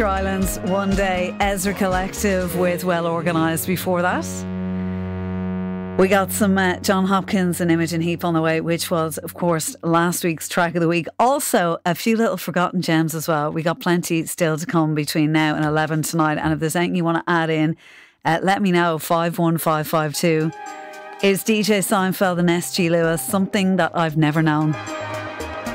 Islands one day, Ezra Collective with Well Organised before that. We got some John Hopkins and Imogen Heap on the way, which was, of course, last week's track of the week. Also, a few little forgotten gems as well. We got plenty still to come between now and 11 tonight. And if there's anything you want to add in, let me know. 51552 is DJ Seinfeld and SG Lewis, Something That I've Never Known.